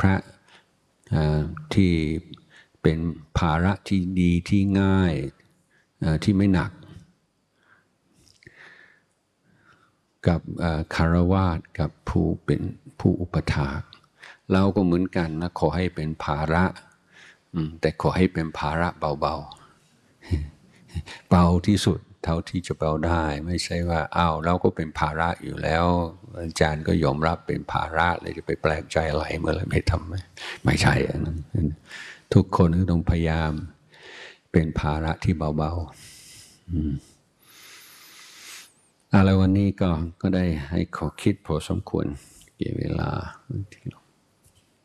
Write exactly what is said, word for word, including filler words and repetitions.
ระที่เป็นภาระที่ดีที่ง่ายที่ไม่หนักกับคารวาสกับผู้เป็นผู้อุปถากเราก็เหมือนกันนะขอให้เป็นภาระแต่ขอให้เป็นภาระเบาๆเบาที่สุดเท่าที่จะเบาได้ไม่ใช่ว่าอ้าวเราก็เป็นภาระอยู่แล้วอาจารย์ก็ยอมรับเป็นภาระเลยจะไปแปลกใจอะไรเมื่อไรไม่ทำไม่ไม่ใช่อันนั้นทุกคนก็ต้องพยายามเป็นภาระที่เบาๆอะไรวันนี้ก็ก็ได้ให้ขอคิดพอสมควรเกี่ยวเวลา